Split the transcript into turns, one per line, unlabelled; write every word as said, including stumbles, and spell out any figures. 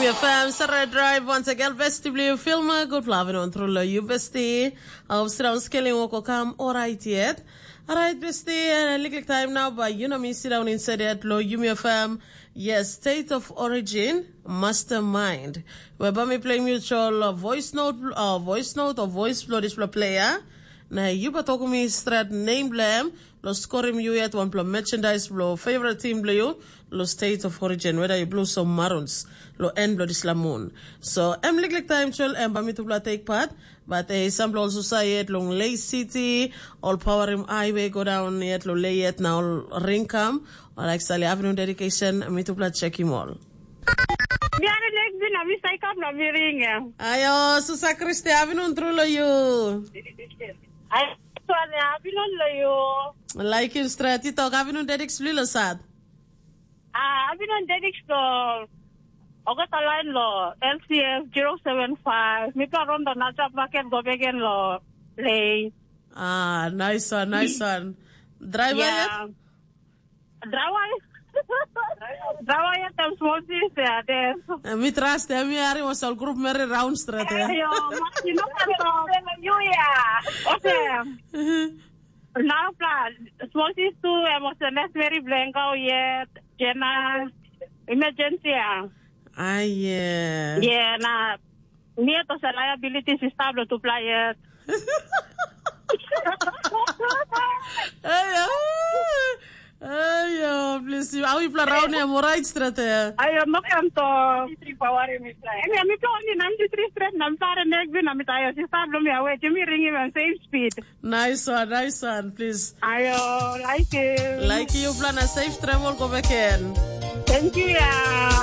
Yumi F M, Sarah Drive, once again, vestibule filmer, good loving on through you bestie. Of Sram scaling woko come, alright yet. Alright, bestie, and a little time now, but you know me, sit down inside at low Yumi F M. Yes, state of origin, mastermind. Whereby me play mutual uh, voice note, uh, voice note or voice flow display player. Na you but talk me strat name blame, lo score him you yet one plo merchandise lo favorite team blue you, lo state of origin, whether you blue some maroons, lo end blood islamoon. So em lik lik time chul em bami to take part, but a sample also say it long Lay City, all power him highway go down yet lo lay yet now ring come, or like Sally Avenue dedication, me to check him all.
Biar next din abi sai kap na biring.
Ayo, Susa Christi Avenue through lo you.
Ay, so ane abi non lo yo.
Like in straight ito, Avenue dedix lilo sad.
Ah, abi non dedix lo. Oga talan lo L C F zero seven five. Mi pa ronda na chap market go begen lo lay.
Ah, nice one, nice one. Driver
yeah.
yet?
Driver. Driver yet am small things there.
Mi trust, mi ari was all group merry round straight.
Ayo, you know kanto you ya. Okay. Now plan small things too. Emotional very blanco yet. Jenna emergency.
Ah, yeah.
Yeah, na near to the liabilities is stable to play it.
Ayo, ayo, please. How you play around here? More right straight.
Ayo, makanto. Three power mi play. Emi mi to ni ninety three straight. Nam pare neck bi nam tayo. Si stable mi away. Jimmy ring him and same speed.
Nice one, nice one, please.
Ayo, like you.
Like you plan a safe travel go back in.
Thank you, yeah.